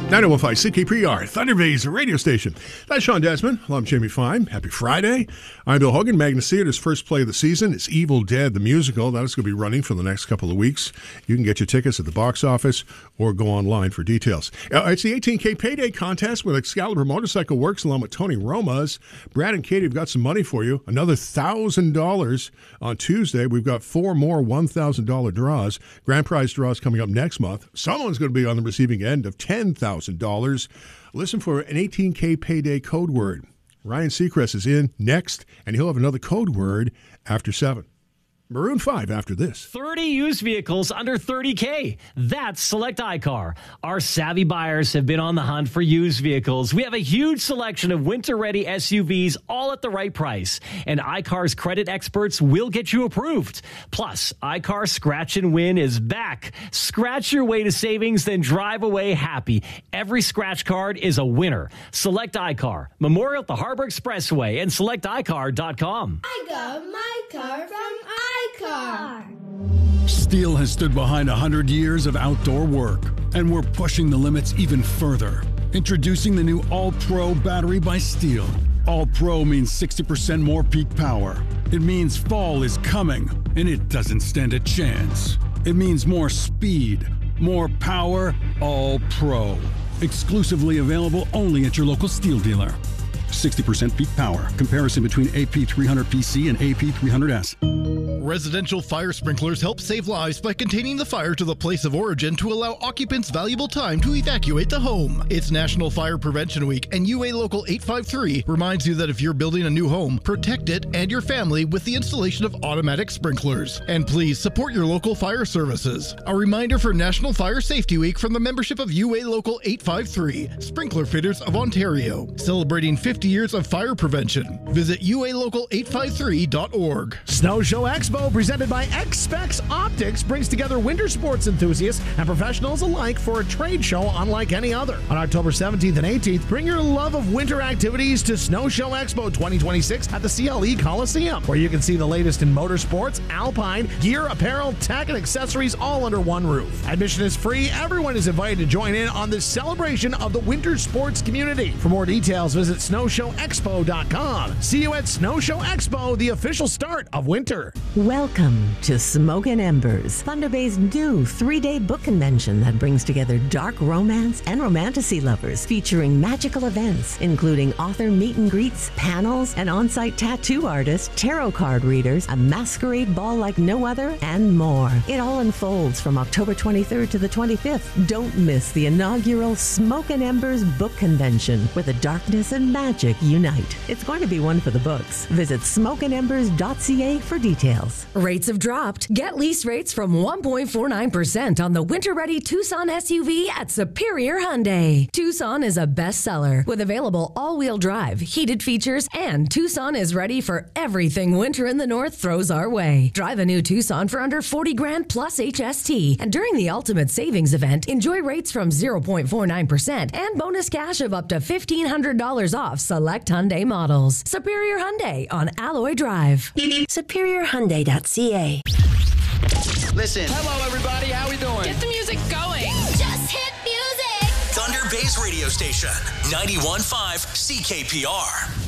9015 CKPR, Thunder Bay's radio station. That's Sean Desmond. Hello, I'm Jamie Fine. Happy Friday. I'm Bill Hogan. Magnus Theater's first play of the season is Evil Dead, the musical. That is going to be running for the next couple of weeks. You can get your tickets at the box office or go online for details. It's the 18K Payday Contest with Excalibur Motorcycle Works along with Tony Romas. Brad and Katie have got some money for you. Another $1,000 on Tuesday. We've got 4 more $1,000 draws. Grand prize draws coming up next month. Someone's going to be on the receiving end of $10,000. Listen for an 18K Payday code word. Ryan Seacrest is in next, and he'll have another code word after 7. Maroon 5 after this. 30 used vehicles under $30K. That's Select iCar. Our savvy buyers have been on the hunt for used vehicles. We have a huge selection of winter-ready SUVs, all at the right price. And iCar's credit experts will get you approved. Plus, iCar Scratch and Win is back. Scratch your way to savings, then drive away happy. Every scratch card is a winner. Select iCar. Memorial at the Harbor Expressway and selecticar.com. I got my car from iCar. Steel has stood behind 100 years of outdoor work, and we're pushing the limits even further. Introducing the new All-Pro battery by Steel. All-Pro means 60% more peak power. It means fall is coming, and it doesn't stand a chance. It means more speed, more power, All-Pro. Exclusively available only at your local Steel dealer. 60% peak power. Comparison between AP300PC and AP300S. Residential fire sprinklers help save lives by containing the fire to the place of origin to allow occupants valuable time to evacuate the home. It's National Fire Prevention Week, and UA Local 853 reminds you that if you're building a new home, protect it and your family with the installation of automatic sprinklers. And please support your local fire services. A reminder for National Fire Safety Week from the membership of UA Local 853, Sprinkler Fitters of Ontario, celebrating 50 years of fire prevention. Visit ualocal853.org. Snow Show Expo, presented by X-Specs Optics, brings together winter sports enthusiasts and professionals alike for a trade show unlike any other. On October 17th and 18th, bring your love of winter activities to Snow Show Expo 2026 at the CLE Coliseum, where you can see the latest in motorsports, alpine, gear, apparel, tech, and accessories all under one roof. Admission is free. Everyone is invited to join in on this celebration of the winter sports community. For more details, visit snowshowexpo.com. See you at Snow Show Expo, the official start of winter. Welcome to Smoke and Embers, Thunder Bay's new 3-day book convention that brings together dark romance and romantasy lovers, featuring magical events, including author meet and greets, panels, an on-site tattoo artist, tarot card readers, a masquerade ball like no other, and more. It all unfolds from October 23rd to the 25th. Don't miss the inaugural Smoke and Embers Book Convention, where the darkness and magic unite. It's going to be one for the books. Visit smokeandembers.ca for details. Rates have dropped. Get lease rates from 1.49% on the winter-ready Tucson SUV at Superior Hyundai. Tucson is a bestseller with available all-wheel drive, heated features, and Tucson is ready for everything winter in the north throws our way. Drive a new Tucson for under $40,000 plus HST. And during the Ultimate Savings event, enjoy rates from 0.49% and bonus cash of up to $1,500 off select Hyundai models. Superior Hyundai on Alloy Drive. SuperiorHyundai.ca. Listen. Hello, everybody. How we doing? Get the music going. Just hit music. Thunder Bay's radio station, 91.5 CKPR.